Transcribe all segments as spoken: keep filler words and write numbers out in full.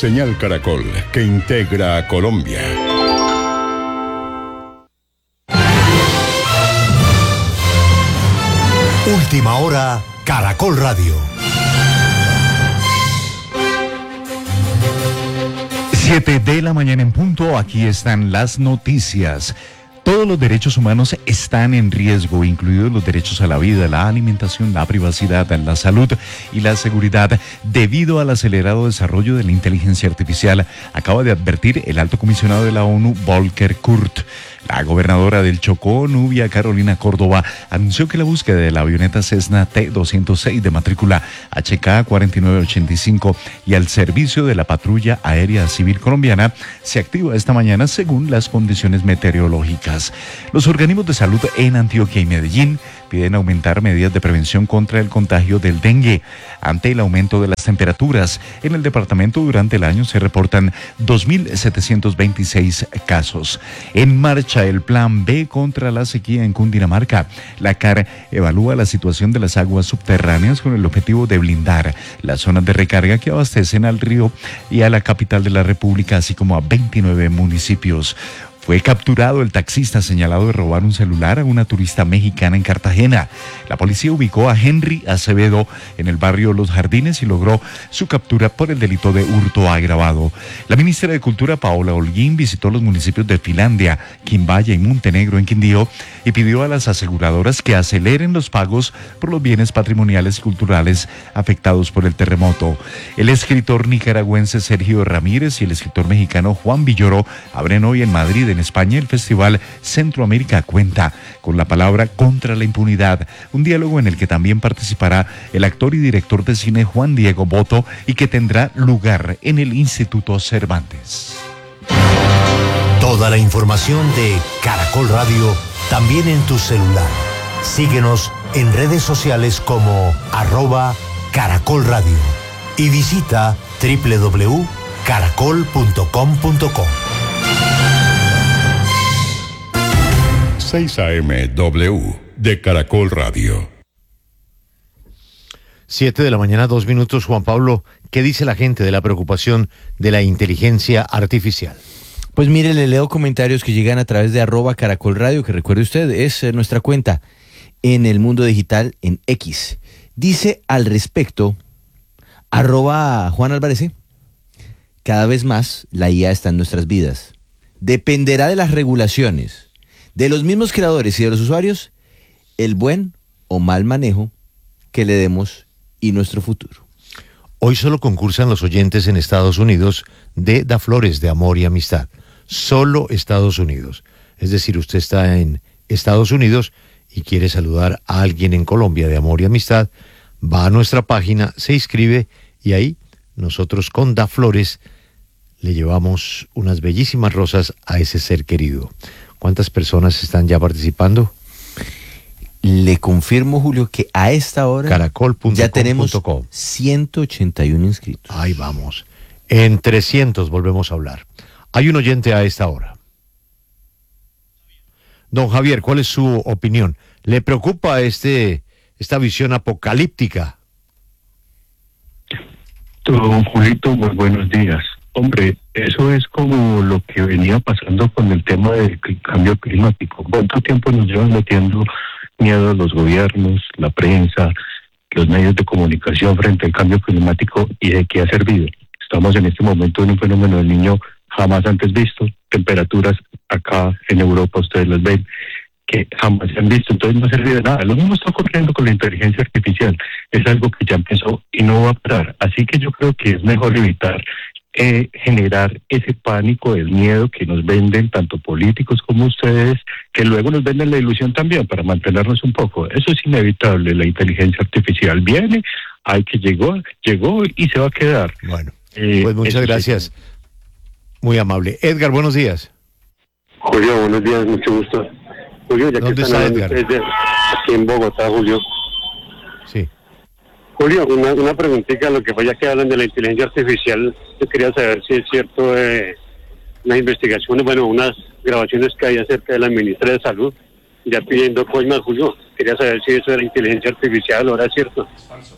Señal Caracol, que integra a Colombia. Última hora, Caracol Radio. Siete de la mañana en punto, aquí están las noticias. Todos los derechos humanos están en riesgo, incluidos los derechos a la vida, la alimentación, la privacidad, la salud y la seguridad, debido al acelerado desarrollo de la inteligencia artificial, acaba de advertir el alto comisionado de la ONU, Volker Kurt. La gobernadora del Chocó, Nubia Carolina Córdoba, anunció que la búsqueda de la avioneta Cessna T doscientos seis de matrícula H K cuatro nueve ocho cinco y al servicio de la Patrulla Aérea Civil Colombiana se activa esta mañana según las condiciones meteorológicas. Los organismos de salud en Antioquia y Medellín piden aumentar medidas de prevención contra el contagio del dengue. Ante el aumento de las temperaturas en el departamento durante el año se reportan dos mil setecientos veintiséis casos. En marcha el plan B contra la sequía en Cundinamarca. La C A R evalúa la situación de las aguas subterráneas con el objetivo de blindar las zonas de recarga que abastecen al río y a la capital de la República, así como a veintinueve municipios. Fue capturado el taxista señalado de robar un celular a una turista mexicana en Cartagena. La policía ubicó a Henry Acevedo en el barrio Los Jardines y logró su captura por el delito de hurto agravado. La ministra de Cultura, Paola Holguín, visitó los municipios de Finlandia, Quimbaya y Montenegro en Quindío y pidió a las aseguradoras que aceleren los pagos por los bienes patrimoniales y culturales afectados por el terremoto. El escritor nicaragüense Sergio Ramírez y el escritor mexicano Juan Villoro abren hoy en Madrid, en España, el Festival Centroamérica Cuenta con la palabra contra la impunidad, un diálogo en el que también participará el actor y director de cine Juan Diego Boto y que tendrá lugar en el Instituto Cervantes. Toda la información de Caracol Radio también en tu celular. Síguenos en redes sociales como arroba Caracol Radio y visita doble u doble u doble u punto caracol punto com punto co. seis A M W de Caracol Radio. Siete de la mañana, dos minutos. Juan Pablo, ¿qué dice la gente de la preocupación de la inteligencia artificial? Pues mire, le leo comentarios que llegan a través de arroba Caracol Radio, que recuerde usted, es eh, nuestra cuenta en el mundo digital en X. Dice al respecto, arroba Juan Álvarez, cada vez más la I A está en nuestras vidas. Dependerá de las regulaciones, de los mismos creadores y de los usuarios, el buen o mal manejo que le demos y nuestro futuro. Hoy solo concursan los oyentes en Estados Unidos de Da Flores de Amor y Amistad. Solo Estados Unidos. Es decir, usted está en Estados Unidos y quiere saludar a alguien en Colombia de Amor y Amistad, va a nuestra página, se inscribe y ahí nosotros con Da Flores le llevamos unas bellísimas rosas a ese ser querido. ¿Cuántas personas están ya participando? Le confirmo, Julio, que a esta hora caracol punto com ya tenemos punto com. ciento ochenta y uno inscritos. Ahí vamos. En trescientos volvemos a hablar. Hay un oyente a esta hora. Don Javier, ¿cuál es su opinión? ¿Le preocupa este esta visión apocalíptica? Don Julito, muy buenos días. Hombre, eso es como lo que venía pasando con el tema del cambio climático. ¿Cuánto tiempo nos llevan metiendo miedo a los gobiernos, la prensa, los medios de comunicación frente al cambio climático y de qué ha servido? Estamos en este momento en un fenómeno del Niño jamás antes visto, temperaturas acá en Europa, ustedes las ven, que jamás se han visto, entonces no ha servido de nada. Lo mismo está ocurriendo con la inteligencia artificial, es algo que ya empezó y no va a parar, así que yo creo que es mejor evitar Eh, generar ese pánico, el miedo que nos venden tanto políticos como ustedes, que luego nos venden la ilusión también para mantenernos un poco. Eso es inevitable, la inteligencia artificial viene, hay que llegó, llegó y se va a quedar. Bueno, eh, pues muchas gracias. Muy amable. Edgar, buenos días. Julio, buenos días, mucho gusto. Julio, ya ¿Dónde que están está Edgar? de, aquí en Bogotá, Julio. Sí. Julio, una, una preguntita, lo que fue ya que hablan de la inteligencia artificial, yo quería saber si es cierto, eh, unas investigaciones, bueno, unas grabaciones que hay acerca de la ministra de Salud, ya pidiendo coimas, Julio, quería saber si eso era inteligencia artificial o era cierto.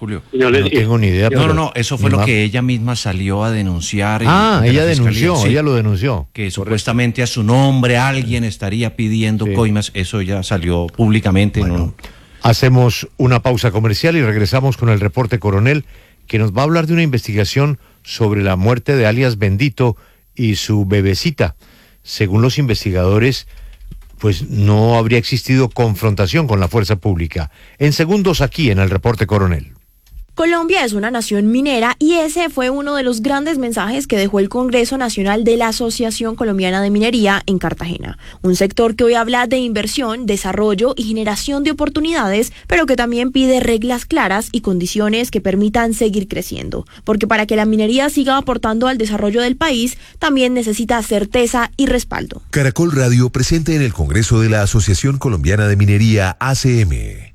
Julio. No, No tengo ni idea. No, pero no, no, eso fue ni lo más- que ella misma salió a denunciar. en- Ah, ante la ella fiscalía. denunció, Sí, ella lo denunció. que supuestamente a su nombre alguien estaría pidiendo Sí. coimas. Eso ya salió públicamente. en Bueno, un- hacemos una pausa comercial y regresamos con el reporte coronel, que nos va a hablar de una investigación sobre la muerte de alias Bendito y su bebecita. Según los investigadores, pues no habría existido confrontación con la fuerza pública. En segundos aquí en el reporte coronel. Colombia es una nación minera y ese fue uno de los grandes mensajes que dejó el Congreso Nacional de la Asociación Colombiana de Minería en Cartagena. Un sector que hoy habla de inversión, desarrollo y generación de oportunidades, pero que también pide reglas claras y condiciones que permitan seguir creciendo. Porque para que la minería siga aportando al desarrollo del país, también necesita certeza y respaldo. Caracol Radio presente en el Congreso de la Asociación Colombiana de Minería A C M.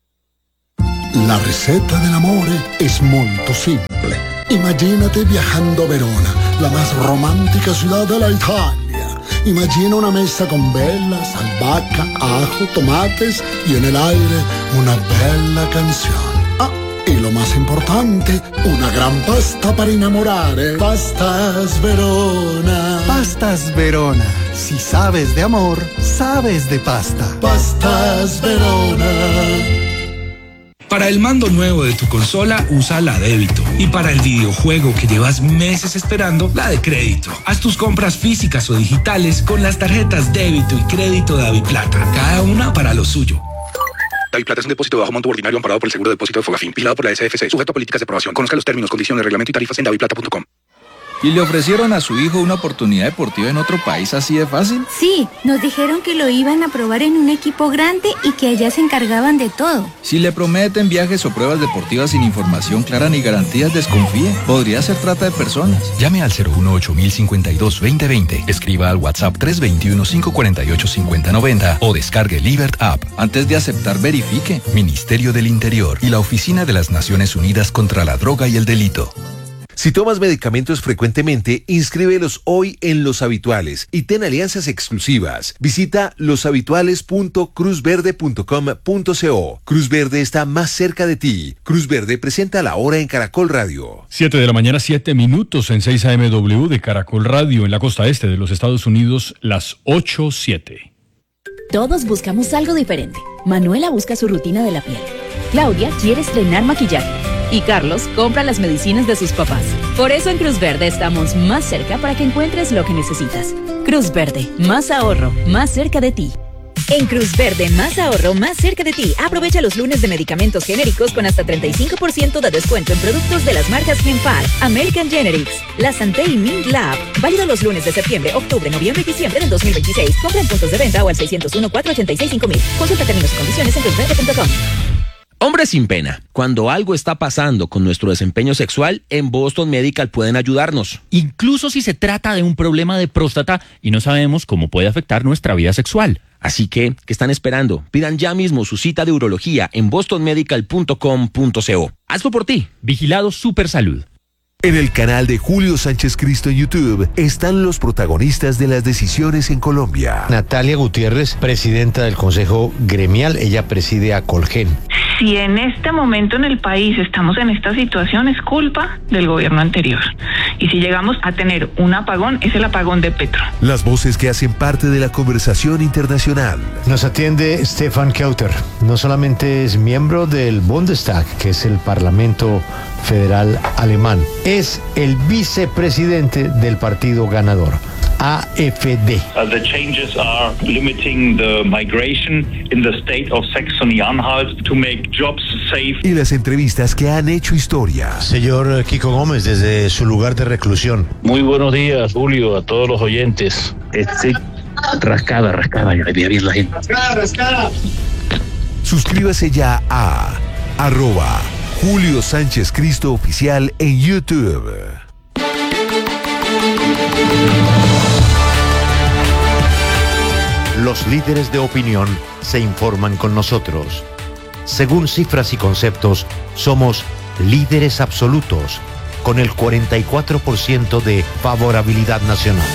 La ricetta dell'amore es molto simple. Imagínate viajando a Verona, la más romántica ciudad de la Italia. Imagina una mesa con velas, albahaca, ajo, tomates y en el aire una bella canción. Ah, y lo más importante, una gran pasta para enamorare. Pastas Verona. Pastas Verona. Si sabes de amor, sabes de pasta. Pastas Verona. Para el mando nuevo de tu consola, usa la débito. Y para el videojuego que llevas meses esperando, la de crédito. Haz tus compras físicas o digitales con las tarjetas débito y crédito de Daviplata. Cada una para lo suyo. Daviplata es un depósito de bajo monto ordinario amparado por el Seguro de Depósito de Fogafín, vigilado por la S F C, sujeto a políticas de aprobación. Conozca los términos, condiciones, reglamento y tarifas en daviplata punto com. ¿Y le ofrecieron a su hijo una oportunidad deportiva en otro país así de fácil? Sí, nos dijeron que lo iban a probar en un equipo grande y que allá se encargaban de todo. Si le prometen viajes o pruebas deportivas sin información clara ni garantías, desconfíe. Podría ser trata de personas. Llame al cero uno ocho mil cincuenta y dos veinte veinte. Escriba al WhatsApp tres dos uno, cinco cuatro ocho, cinco cero nueve cero o descargue Libert App. Antes de aceptar, verifique. Ministerio del Interior y la Oficina de las Naciones Unidas contra la Droga y el Delito. Si tomas medicamentos frecuentemente, inscríbelos hoy en Los Habituales y ten alianzas exclusivas. Visita los habituales punto cruz verde punto com punto co. Cruz Verde está más cerca de ti. Cruz Verde presenta la hora en Caracol Radio. siete de la mañana, siete minutos en seis A M W de Caracol Radio en la costa este de los Estados Unidos, las ocho siete. Todos buscamos algo diferente. Manuela busca su rutina de la piel. Claudia quiere estrenar maquillaje. Y Carlos compra las medicinas de sus papás. Por eso en Cruz Verde estamos más cerca para que encuentres lo que necesitas. Cruz Verde, más ahorro, más cerca de ti. En Cruz Verde, más ahorro, más cerca de ti. Aprovecha los lunes de medicamentos genéricos con hasta treinta y cinco por ciento de descuento en productos de las marcas Genpar, American Generics, La Santé y Mint Lab. Válido los lunes de septiembre, octubre, noviembre y diciembre del dos mil veintiséis. Compra en puntos de venta o al seiscientos uno, cuatrocientos ochenta y seis, cinco mil. Consulta términos y condiciones en cruz verde punto com. Hombre sin pena, cuando algo está pasando con nuestro desempeño sexual, en Boston Medical pueden ayudarnos. Incluso si se trata de un problema de próstata y no sabemos cómo puede afectar nuestra vida sexual. Así que, ¿qué están esperando? Pidan ya mismo su cita de urología en boston medical punto com punto co. Hazlo por ti. Vigilado Supersalud. En el canal de Julio Sánchez Cristo en YouTube están los protagonistas de las decisiones en Colombia. Natalia Gutiérrez, presidenta del Consejo Gremial, ella preside a Colgen. Si en este momento en el país estamos en esta situación, es culpa del gobierno anterior. Y si llegamos a tener un apagón, es el apagón de Petro. Las voces que hacen parte de la conversación internacional. Nos atiende Stefan Kauter. No solamente es miembro del Bundestag, que es el Parlamento Federal Alemán, es el vicepresidente del partido ganador, A F D. Uh, the changes are limiting the migration in the state of Saxony-Anhalt to make jobs safe. Y las entrevistas que han hecho historia. Señor Kiko Gómez, desde su lugar de reclusión. Muy buenos días, Julio, a todos los oyentes. Este, rascada, rascada, ya veía bien la gente. Rascada, rascada. Suscríbase ya a arroba Julio Sánchez Cristo Oficial en YouTube. Los líderes de opinión se informan con nosotros. Según cifras y conceptos, somos líderes absolutos, con el cuarenta y cuatro por ciento de favorabilidad nacional.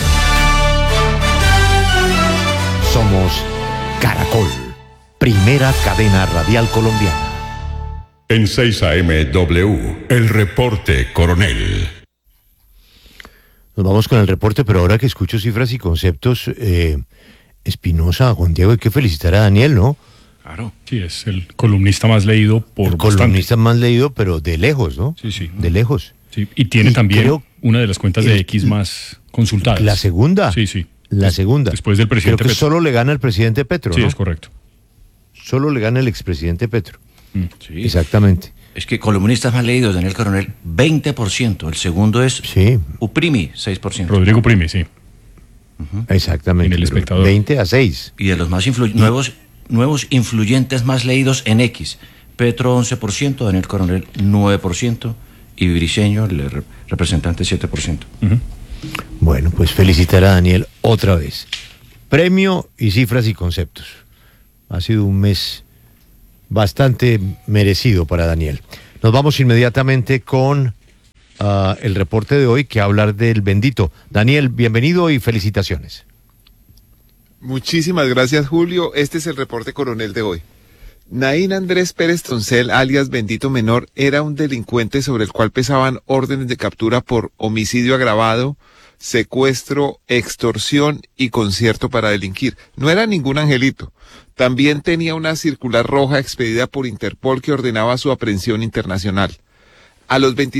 Somos Caracol, primera cadena radial colombiana. En seis A M W, el reporte coronel. Nos vamos con el reporte, pero ahora que escucho cifras y conceptos, eh, Espinosa, Juan Diego, hay que felicitar a Daniel, ¿no? Claro. Sí, es el columnista más leído por El bastante. columnista más leído, pero de lejos, ¿no? Sí, sí. De lejos. Sí, y tiene Y también creo- una de las cuentas de el- X más consultadas. La segunda. Sí, sí. La Des- segunda. Después del presidente Creo que Petro. solo le gana el presidente Petro, Sí, ¿no? es correcto. Solo le gana el expresidente Petro. Sí. Exactamente. Es que columnistas más leídos, Daniel Coronel, veinte por ciento. El segundo es Sí. Uprimi, seis por ciento. Rodrigo Primi, sí. Exactamente. En El Espectador. veinte a seis. Y de los más influ- nuevos, nuevos influyentes más leídos en X. Petro once por ciento, Daniel Coronel nueve por ciento y Briceño, el re- representante siete por ciento. Bueno, pues felicitar a Daniel otra vez. Premio y cifras y conceptos. Ha sido un mes bastante merecido para Daniel. Nos vamos inmediatamente con ah, el reporte de hoy que va a hablar del bendito. Daniel, bienvenido y felicitaciones. Muchísimas gracias, Julio. Este es el reporte coronel de hoy. Naín Andrés Pérez Toncel, alias Bendito Menor, era un delincuente sobre el cual pesaban órdenes de captura por homicidio agravado, secuestro, extorsión y concierto para delinquir. No era ningún angelito. También tenía una circular roja expedida por Interpol que ordenaba su aprehensión internacional. A los